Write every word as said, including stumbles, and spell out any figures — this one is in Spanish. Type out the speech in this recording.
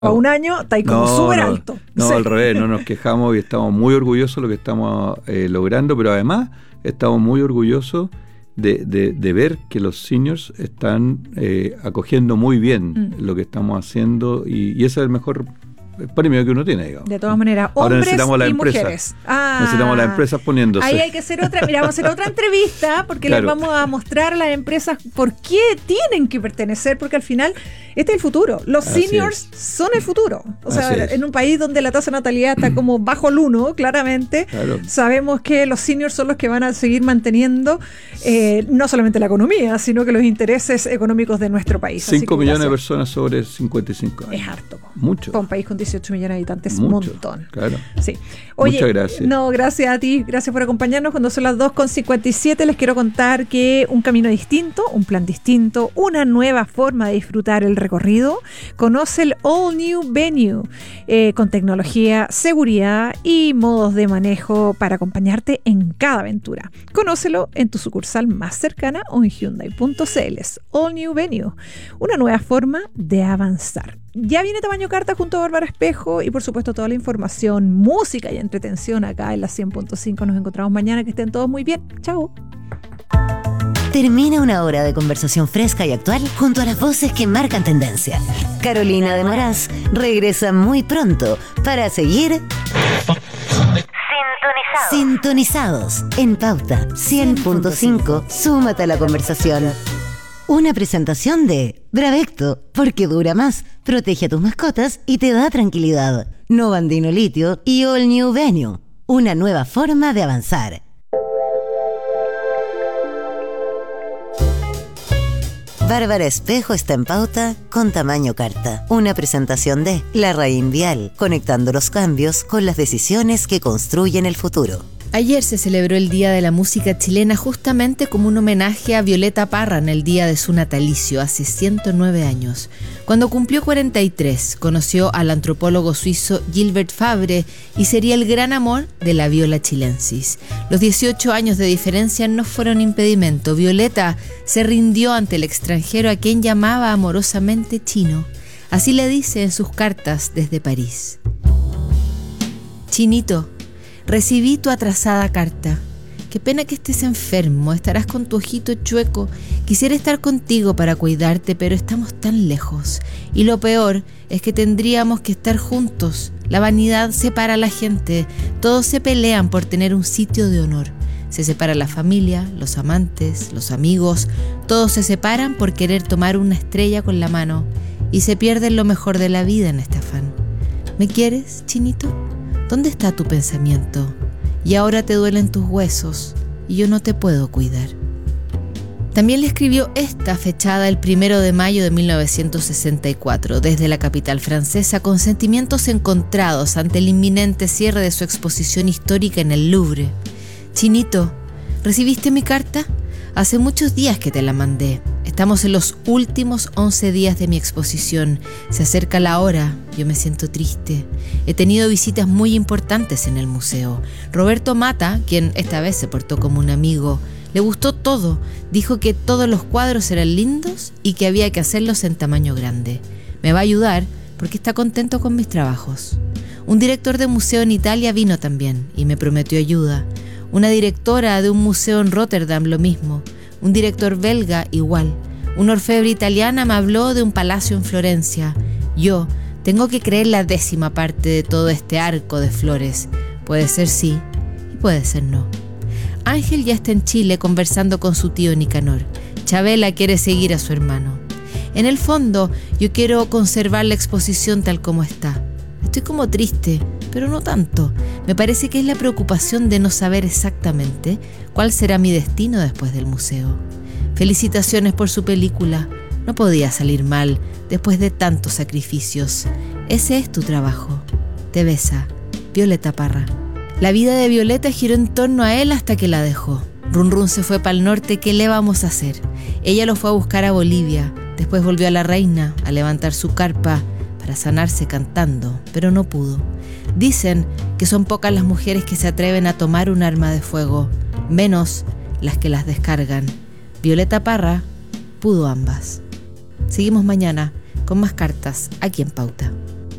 a un año está ahí como no, súper no, alto. No, sí. al revés, no nos quejamos y estamos muy orgullosos de lo que estamos eh, logrando, pero además estamos muy orgullosos de, de, de ver que los seniors están eh, acogiendo muy bien mm. lo que estamos haciendo y, y ese es el mejor premio que uno tiene, digamos. De todas maneras, Ahora hombres necesitamos la y empresa. mujeres. Ah, necesitamos las empresas poniéndose. Ahí hay que hacer otra, mira, vamos a hacer otra entrevista porque claro. les vamos a mostrar a las empresas por qué tienen que pertenecer, porque al final este es el futuro. Los Así seniors es. son el futuro. O sea, Así en un país donde la tasa de natalidad está como bajo el uno, claramente, claro. sabemos que los seniors son los que van a seguir manteniendo eh, no solamente la economía, sino que los intereses económicos de nuestro país. cinco millones de personas sobre cincuenta y cinco años. Es harto. Mucho. Para un país con dieciocho millones de habitantes, un montón. Claro. Sí. Oye, muchas gracias. No, gracias a ti, gracias por acompañarnos. Cuando son las dos con cincuenta y siete, les quiero contar que un camino distinto, un plan distinto, una nueva forma de disfrutar el recorrido. Conoce el All New Venue, eh, con tecnología, seguridad y modos de manejo para acompañarte en cada aventura. Conócelo en tu sucursal más cercana o en Hyundai punto c l. All New Venue, una nueva forma de avanzar. Ya viene Tamaño Carta junto a Bárbara Espejo y por supuesto toda la información, música y entretención acá en la cien punto cinco. Nos encontramos mañana, que estén todos muy bien. Chao. Termina una hora de conversación fresca y actual junto a las voces que marcan tendencia. Carolina de Moraz regresa muy pronto para seguir sintonizados, sintonizados en Pauta cien punto cinco. Súmate a la conversación. Una presentación de Bravecto, porque dura más, protege a tus mascotas y te da tranquilidad. Novandino Litio y All New Venue, una nueva forma de avanzar. Bárbara Espejo está en Pauta con Tamaño Carta. Una presentación de La Raín Vial, conectando los cambios con las decisiones que construyen el futuro. Ayer se celebró el Día de la Música Chilena justamente como un homenaje a Violeta Parra en el día de su natalicio, hace ciento nueve años. Cuando cumplió cuarenta y tres, conoció al antropólogo suizo Gilbert Fabre y sería el gran amor de la viola chilensis. Los dieciocho años de diferencia no fueron impedimento. Violeta se rindió ante el extranjero a quien llamaba amorosamente chino. Así le dice en sus cartas desde París. Chinito, recibí tu atrasada carta. Qué pena que estés enfermo, estarás con tu ojito chueco. Quisiera estar contigo para cuidarte, pero estamos tan lejos. Y lo peor es que tendríamos que estar juntos. La vanidad separa a la gente. Todos se pelean por tener un sitio de honor. Se separa la familia, los amantes, los amigos. Todos se separan por querer tomar una estrella con la mano. Y se pierden lo mejor de la vida en este afán. ¿Me quieres, chinito? ¿Dónde está tu pensamiento? Y ahora te duelen tus huesos y yo no te puedo cuidar. También le escribió esta, fechada el primero de mayo de mil novecientos sesenta y cuatro, desde la capital francesa, con sentimientos encontrados ante el inminente cierre de su exposición histórica en el Louvre. Chinito, ¿recibiste mi carta? Hace muchos días que te la mandé. Estamos en los últimos once días de mi exposición. Se acerca la hora. Yo me siento triste. He tenido visitas muy importantes en el museo. Roberto Mata, quien esta vez se portó como un amigo, le gustó todo. Dijo que todos los cuadros eran lindos y que había que hacerlos en tamaño grande. Me va a ayudar porque está contento con mis trabajos. Un director de museo en Italia vino también y me prometió ayuda. Una directora de un museo en Rotterdam, lo mismo. Un director belga, igual. Una orfebre italiana me habló de un palacio en Florencia. Yo tengo que creer la décima parte de todo este arco de flores. Puede ser sí y puede ser no. Ángel ya está en Chile conversando con su tío Nicanor. Chabela quiere seguir a su hermano. En el fondo, yo quiero conservar la exposición tal como está. Estoy como triste, pero no tanto. Me parece que es la preocupación de no saber exactamente cuál será mi destino después del museo. Felicitaciones por su película. No podía salir mal después de tantos sacrificios. Ese es tu trabajo. Te besa, Violeta Parra. La vida de Violeta giró en torno a él hasta que la dejó. Run Run se fue para el norte, ¿qué le vamos a hacer? Ella lo fue a buscar a Bolivia. Después volvió a La Reina a levantar su carpa para sanarse cantando, pero no pudo. Dicen que son pocas las mujeres que se atreven a tomar un arma de fuego, menos las que las descargan. Violeta Parra pudo ambas. Seguimos mañana con más cartas aquí en Pauta.